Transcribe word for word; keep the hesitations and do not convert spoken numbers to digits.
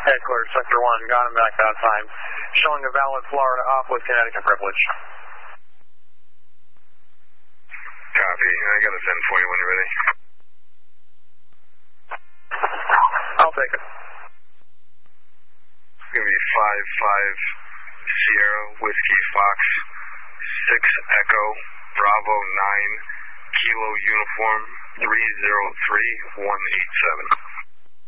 Headquarters, Sector one, got him back that time. Showing a valid Florida off with Connecticut privilege. Copy. I got a ten for you when you're ready. I'll take it. It's going to be five five Sierra Whiskey Fox six Echo Bravo nine Kilo Uniform three zero three one eight seven.